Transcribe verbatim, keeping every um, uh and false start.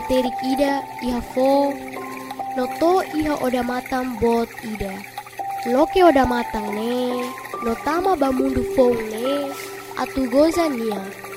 terik ida iha fo, no to iha oda matang bot ida. Loke oda matang ne, no tama bamundu fong ne, atu goza nia.